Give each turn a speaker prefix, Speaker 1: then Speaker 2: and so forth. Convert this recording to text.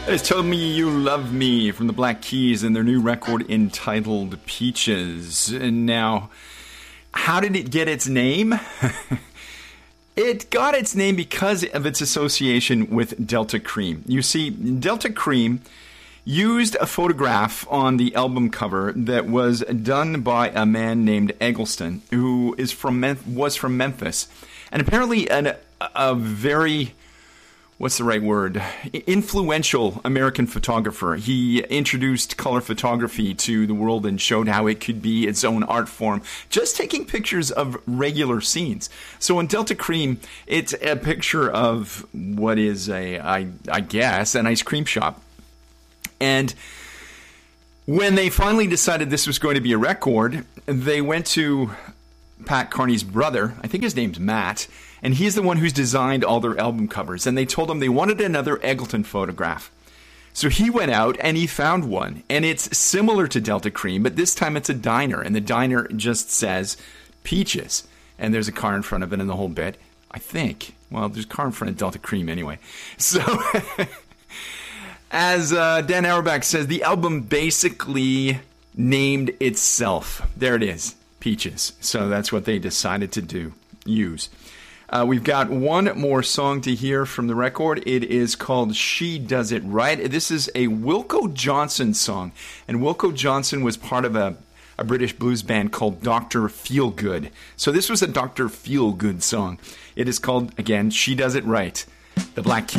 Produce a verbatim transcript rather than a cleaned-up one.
Speaker 1: It's Tell Me You Love Me from the Black Keys and their new record entitled Peaches. And now, how did it get its name? It got its name because of its association with Delta Cream. You see, Delta Cream used a photograph on the album cover that was done by a man named Eggleston, who is from Mem- was from Memphis. And apparently an, a very... what's the right word? Influential American photographer. He introduced color photography to the world and showed how it could be its own art form, just taking pictures of regular scenes. So in Delta Cream, it's a picture of what is a, I, I guess, an ice cream shop. And when they finally decided this was going to be a record, they went to Pat Carney's brother, I think his name's Matt, and he's the one who's designed all their album covers. And they told him they wanted another Eggleton photograph. So he went out and he found one. And it's similar to Delta Cream, but this time it's a diner. And the diner just says Peaches. And there's a car in front of it and the whole bit. I think. Well, there's a car in front of Delta Cream anyway. So, as uh, Dan Auerbach says, the album basically named itself. There it is. Peaches. So that's what they decided to do. Use. Uh, we've got one more song to hear from the record. It is called She Does It Right. This is a Wilko Johnson song. And Wilko Johnson was part of a, a British blues band called Doctor Feelgood. So this was a Doctor Feelgood song. It is called, again, She Does It Right. The Black Keys.